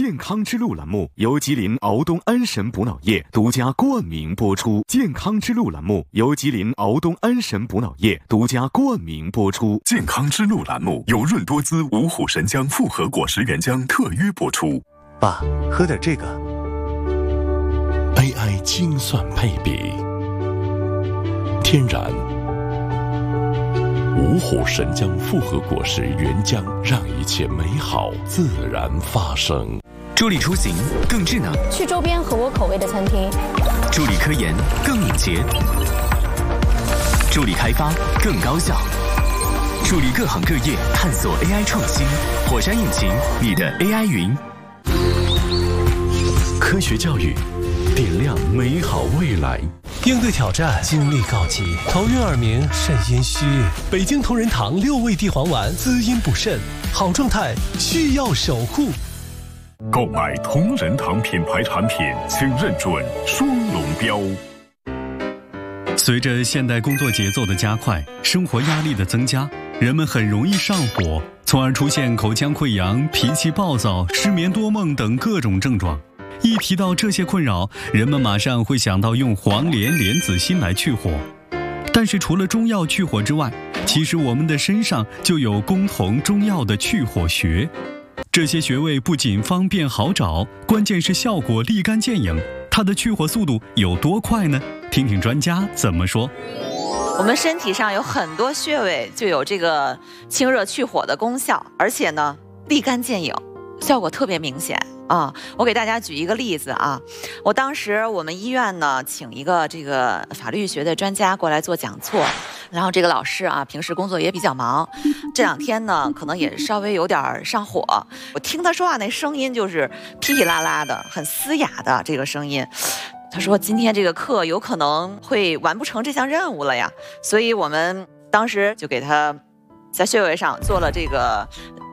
健康之路栏目由吉林敖东安神补脑液独家冠名播出。健康之路栏目由吉林敖东安神补脑液独家冠名播出。 健康之路栏目由润多滋五虎神姜复合果实原浆特约播出。 爸，喝点这个。 AI 精算配比，天然五虎神姜复合果实原浆，让一切美好自然发生。 助力出行更智能， 去周边合我口味的餐厅； 助力科研更敏捷，助力开发更高效，助力各行各业探索 AI 创新。火山引擎，你的 AI 云。 科学教育，点亮美好未来。 应对挑战，精力告急，头晕耳鸣，肾阴虚。北京同仁堂6味地黄丸，滋阴补肾，好状态需要守护。 购买同仁堂品牌产品，请认准双龙标。 随着现代工作节奏的加快，生活压力的增加，人们很容易上火，从而出现口腔溃疡、脾气暴躁、失眠多梦等各种症状。一提到这些困扰，人们马上会想到用黄连、莲子心来去火。但是除了中药去火之外，其实我们的身上就有共同中药的去火穴。这些穴位不仅方便好找，关键是效果立竿见影。它的去火速度有多快呢？听听专家怎么说。 我们身体上有很多穴位就有这个清热去火的功效，而且呢立竿见影，效果特别明显啊！我给大家举一个例子啊，我们医院呢请一个这个法律学的专家过来做讲座，然后这个老师啊平时工作也比较忙，这2天呢可能也稍微有点上火。我听他说话那声音就是噼噼啦啦的，很嘶哑的这个声音。他说今天这个课有可能会完不成这项任务了呀，所以我们当时就给他在穴位上做了这个